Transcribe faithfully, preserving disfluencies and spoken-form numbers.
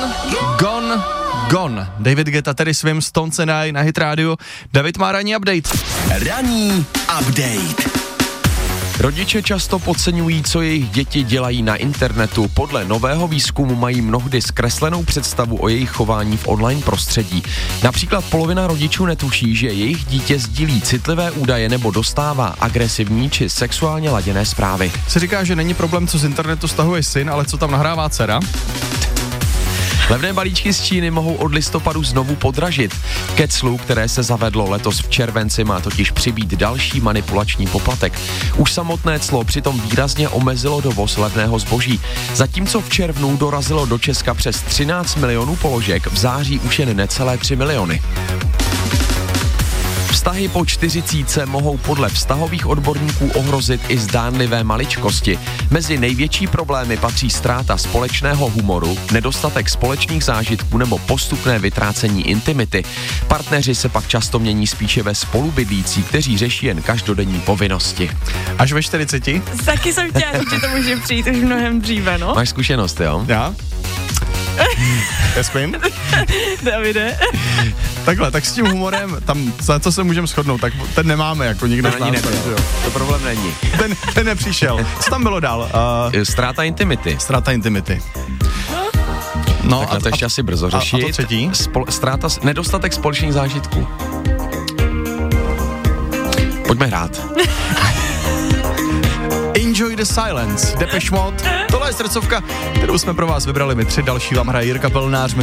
Gone, Gone, Gone. David Guetta tedy svým Stones and I na Hit Radio. David má ranní update. Ranní update. Rodiče často podceňují, co jejich děti dělají na internetu. Podle nového výzkumu mají mnohdy zkreslenou představu o jejich chování v online prostředí. Například polovina rodičů netuší, že jejich dítě sdílí citlivé údaje nebo dostává agresivní či sexuálně laděné zprávy. Se říká, že není problém, co z internetu stahuje syn, ale co tam nahrává dcera. Levné balíčky z Číny mohou od listopadu znovu podražit. Ke clu, které se zavedlo letos v červenci, má totiž přibýt další manipulační poplatek. Už samotné clo přitom výrazně omezilo dovoz levného zboží. Zatímco v červnu dorazilo do Česka přes třináct milionů položek, v září už jen necelé tři miliony. Vztahy po čtyřicítce mohou podle vztahových odborníků ohrozit i zdánlivé maličkosti. Mezi největší problémy patří ztráta společného humoru, nedostatek společných zážitků nebo postupné vytrácení intimity. Partneři se pak často mění spíše ve spolubydlící, kteří řeší jen každodenní povinnosti. Až ve čtyřiceti? Taky jsem chtěla říct, že to může přijít už mnohem dříve, no. Máš zkušenost, jo? Já? Já spím? Davide. Takhle, tak s tím humorem, tam za co se můžeme shodnout, tak ten nemáme jako nikdo z nás. Nebyl, to problém není. Ten, ten nepřišel. Co tam bylo dál? Uh, Ztráta intimity. Ztráta intimity. No tak a to ještě a, asi brzo řešit. A, a to třetí? Spol, ztráta, nedostatek společných zážitků. Pojďme hrát. Enjoy the Silence, Depeche Mode. Tohle je srdcovka, kterou jsme pro vás vybrali my tři. Další vám hraje Jirka Pelnář.